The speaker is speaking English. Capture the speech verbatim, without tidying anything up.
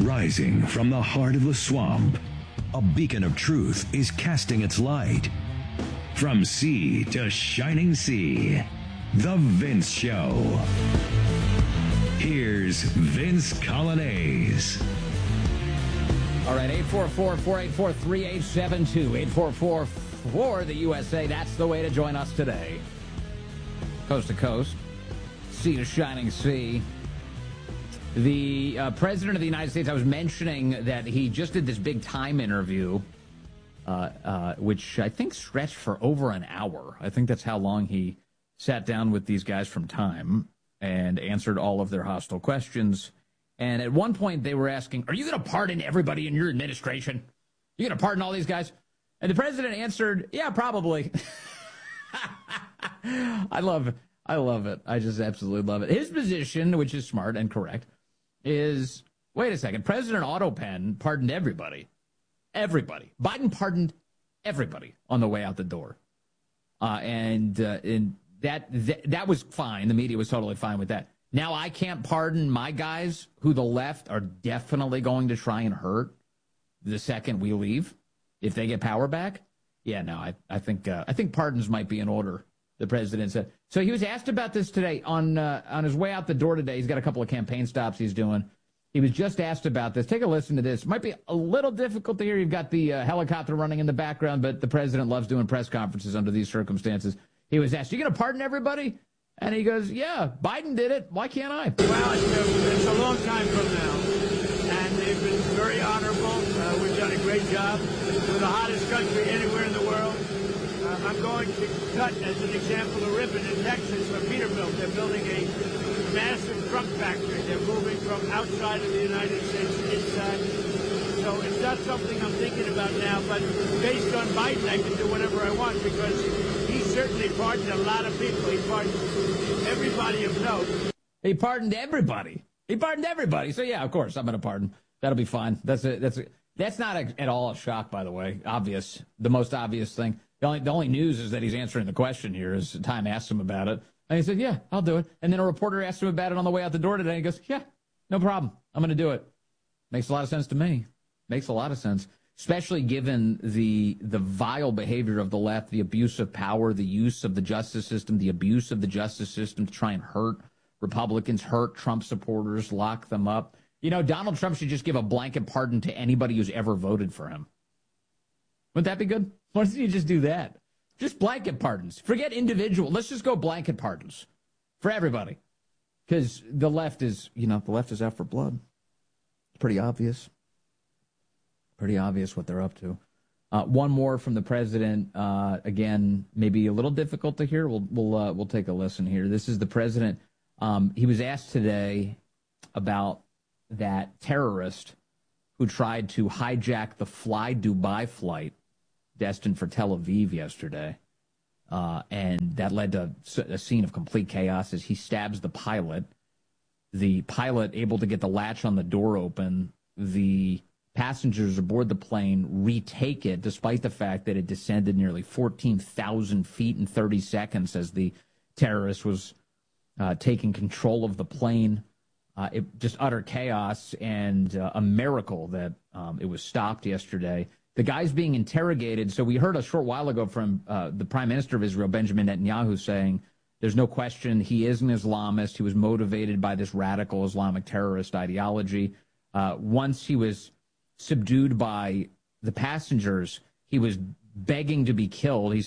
Rising from the heart of the swamp, a beacon of truth is casting its light. From sea to shining sea, The Vince Show. Here's Vince Coglianese. All right, eight four four, four eight four, three eight seven two, eight four four four, the U S A. That's the way to join us today. Coast to coast, sea to shining sea. The uh, President of the United States, I was mentioning that he just did this big Time interview, uh, uh, which I think stretched for over an hour. I think that's how long he sat down with these guys from Time and answered all of their hostile questions. And at one point they were asking, are you going to pardon everybody in your administration? You going to pardon all these guys? And the president answered, yeah, probably. I love it. I love it. I just absolutely love it. His position, which is smart and correct, is, wait a second, President Autopen pardoned everybody. Everybody. Biden pardoned everybody on the way out the door. Uh, and uh, and that, that that was fine. The media was totally fine with that. Now I can't pardon my guys who the left are definitely going to try and hurt the second we leave if they get power back. Yeah, no, I, I think uh, I think pardons might be in order, the president said. So he was asked about this today on uh, on his way out the door today. He's got a couple of campaign stops he's doing. He was just asked about this. Take a listen to this. It might be a little difficult to hear. You've got the uh, helicopter running in the background, but the president loves doing press conferences under these circumstances. He was asked, you going to pardon everybody? And he goes, yeah, Biden did it. Why can't I? Well, it's a, it's a long time from now, and they've been very honorable. Uh, we've done a great job. We're the hottest country anywhere in the world. Uh, I'm going to cut, as an example, a ribbon in Texas for Peterbilt. They're building a massive truck factory. They're moving from outside of the United States inside. So it's not something I'm thinking about now, but based on Biden, I can do whatever I want because he certainly pardoned a lot of people. He pardoned everybody of note. He pardoned everybody. He pardoned everybody. So, yeah, of course, I'm going to pardon. That'll be fine. That's a, that's a, that's not a, at all a shock, by the way. Obvious. The most obvious thing. The only, the only news is that he's answering the question here as Time asked him about it. And he said, yeah, I'll do it. And then a reporter asked him about it on the way out the door today. And he goes, yeah, no problem. I'm going to do it. Makes a lot of sense to me. Makes a lot of sense, especially given the the vile behavior of the left, the abuse of power, the use of the justice system, the abuse of the justice system to try and hurt Republicans, hurt Trump supporters, lock them up. You know, Donald Trump should just give a blanket pardon to anybody who's ever voted for him. Wouldn't that be good? Why don't you just do that? Just blanket pardons. Forget individual. Let's just go blanket pardons for everybody. Because the left is, you know, the left is out for blood. It's pretty obvious. Pretty obvious what they're up to. Uh, one more from the president. Uh, again, maybe a little difficult to hear. We'll we'll uh, we'll take a listen here. This is the president. Um, he was asked today about that terrorist who tried to hijack the Fly Dubai flight destined for Tel Aviv yesterday, uh, and that led to a scene of complete chaos as he stabs the pilot. The pilot able to get the latch on the door open. The passengers aboard the plane retake it, despite the fact that it descended nearly fourteen thousand feet in thirty seconds as the terrorist was uh, taking control of the plane. Uh, it just utter chaos and uh, a miracle that um, it was stopped yesterday. The guy's being interrogated. So we heard a short while ago from uh, the Prime Minister of Israel, Benjamin Netanyahu, saying there's no question he is an Islamist. He was motivated by this radical Islamic terrorist ideology. Uh, once he was subdued by the passengers, he was begging to be killed. He